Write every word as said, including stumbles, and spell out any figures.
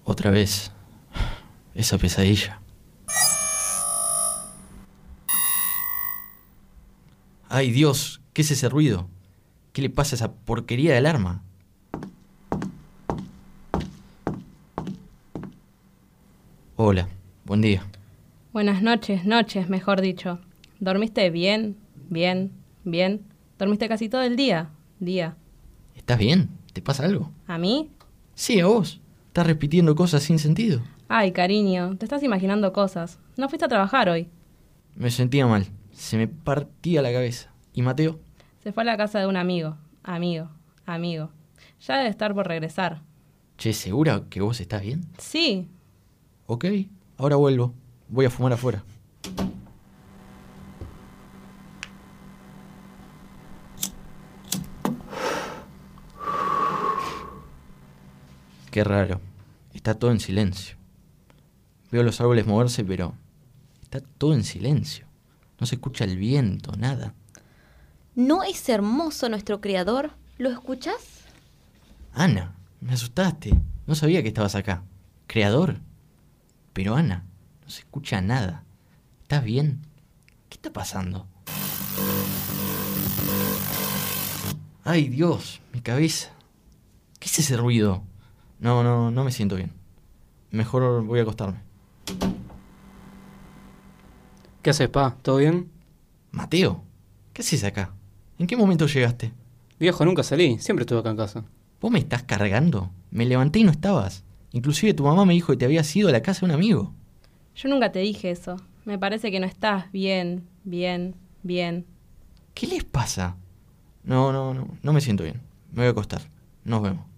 Otra vez. Esa pesadilla. ¡Ay, Dios! ¿Qué es ese ruido? ¿Qué le pasa a esa porquería de alarma? Hola, buen día. Buenas noches, noches, mejor dicho. ¿Dormiste bien? Bien, bien. ¿Dormiste casi todo el día? Día. ¿Estás bien? ¿Te pasa algo? ¿A mí? Sí, a vos. Estás repitiendo cosas sin sentido. Ay, cariño, te estás imaginando cosas. No fuiste a trabajar hoy. Me sentía mal. Se me partía la cabeza. ¿Y Mateo? Se fue a la casa de un amigo. Amigo, amigo. Ya debe estar por regresar. Che, ¿segura que vos estás bien? Sí. Ok, ahora vuelvo. Voy a fumar afuera. Qué raro. Está todo en silencio. Veo los árboles moverse, pero está todo en silencio. No se escucha el viento, nada. ¿No es hermoso nuestro creador? ¿Lo escuchas? Ana, me asustaste. No sabía que estabas acá. Creador. Pero Ana, no se escucha nada. ¿Estás bien? ¿Qué está pasando? ¡Ay, Dios! Mi cabeza. ¿Qué es ese ruido? No, no, no me siento bien. Mejor voy a acostarme. ¿Qué haces, pa? ¿Todo bien? Mateo, ¿qué haces acá? ¿En qué momento llegaste? Viejo, nunca salí. Siempre estuve acá en casa. ¿Vos me estás cargando? Me levanté y no estabas. Inclusive tu mamá me dijo que te habías ido a la casa de un amigo. Yo nunca te dije eso. Me parece que no estás bien, bien, bien. ¿Qué les pasa? No, no, no, no me siento bien. Me voy a acostar. Nos vemos.